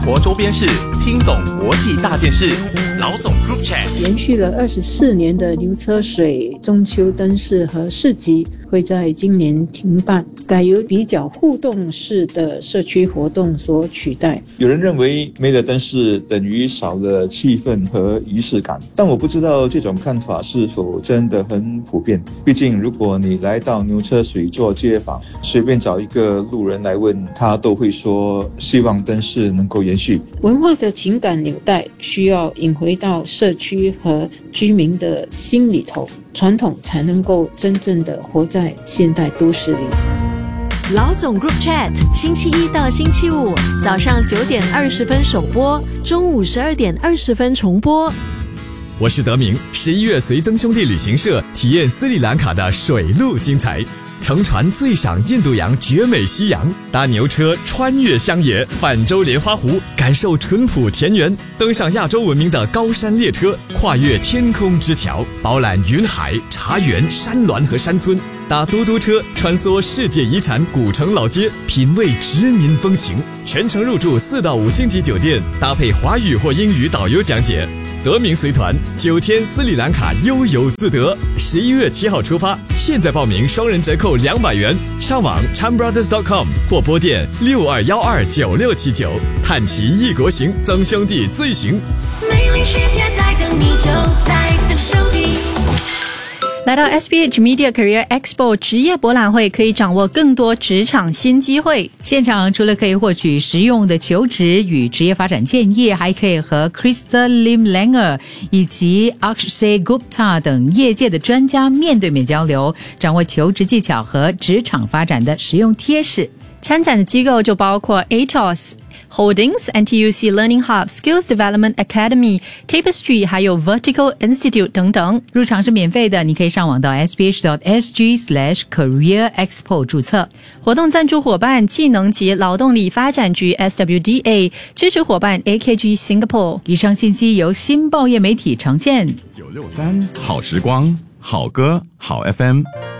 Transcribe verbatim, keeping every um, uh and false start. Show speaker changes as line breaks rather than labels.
活周边事，听懂国际大件事。老总 Group Chat。
延续了二十四年的牛车水中秋灯饰和市集会在今年停办，改由比较互动式的社区活动所取代。
有人认为没了灯饰等于少了气氛和仪式感，但我不知道这种看法是否真的很普遍。毕竟如果你来到牛车水做街访，随便找一个路人来问，他都会说希望灯饰能够延续。
文化的情感纽带需要引回到社区和居民的心里头，传统才能够真正的活在现代都市里。
老总 Group Chat， 星期一到星期五早上九点二十分首播，中午十二点二十分重播。
我是德明，十一月随曾兄弟旅行社体验斯里兰卡的水陆精彩，乘船醉赏印度洋绝美夕阳，搭牛车穿越乡野，泛舟莲花湖，感受淳朴田园，登上亚洲闻名的高山列车，跨越天空之桥，饱览云海、茶园、山峦和山村，搭嘟嘟车穿梭世界遗产古城老街，品味殖民风情，全程入住四到五星级酒店，搭配华语或英语导游讲解。德明随团九天斯里兰卡悠游自得，十一月七号出发，现在报名双人折扣两百元，上网 cham brothers dot com 或拨电六二幺二九六七九，探奇异国行，曾兄弟最行。
美丽世界在等你，就在曾兄弟。
来到 S B H Media Career Expo 职业博览会，可以掌握更多职场新机会。
现场除了可以获取实用的求职与职业发展建议，还可以和 Krista Lim Langer 以及 Akshay Gupta 等业界的专家面对面交流，掌握求职技巧和职场发展的实用贴士。
参展的机构就包括 A T O S Holdings、N T U C Learning Hub、Skills Development Academy、Tapestry 还有 Vertical Institute 等等。
入场是免费的，你可以上网到 s b h dot s g slash career expo 注册。
活动赞助伙伴技能及劳动力发展局 S W D A， 支持伙伴 A K G Singapore。
以上信息由新报业媒体呈现。
九六三好时光，好歌好 F M。